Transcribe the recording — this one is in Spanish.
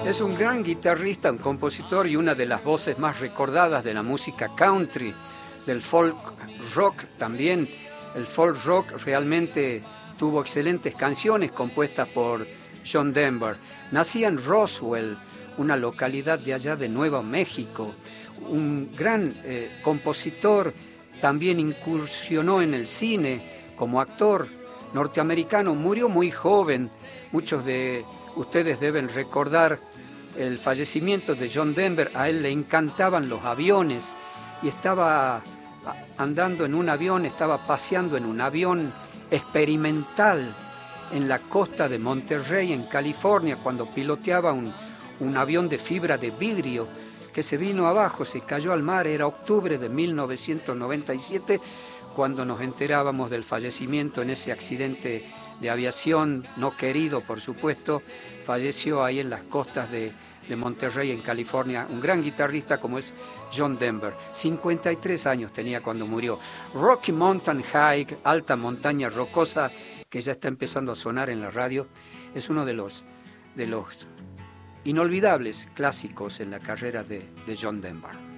Es un gran guitarrista, un compositor y una de las voces más recordadas de la música country, del folk rock también. El folk rock realmente tuvo excelentes canciones compuestas por John Denver. Nacía en Roswell, una localidad de allá de Nuevo México. Un gran compositor, también incursionó en el cine como actor norteamericano. Murió muy joven. Muchos de ustedes deben recordar el fallecimiento de John Denver. A él le encantaban los aviones y estaba andando en un avión, estaba paseando en un avión experimental en la costa de Monterrey, en California, cuando piloteaba un avión de fibra de vidrio que se vino abajo, se cayó al mar. Era octubre de 1997 cuando nos enterábamos del fallecimiento en ese accidente de aviación, no querido por supuesto. Falleció ahí en las costas de Monterrey, en California, un gran guitarrista como es John Denver. 53 años tenía cuando murió. Rocky Mountain High, Alta Montaña Rocosa, que ya está empezando a sonar en la radio, es uno de los inolvidables clásicos en la carrera de John Denver.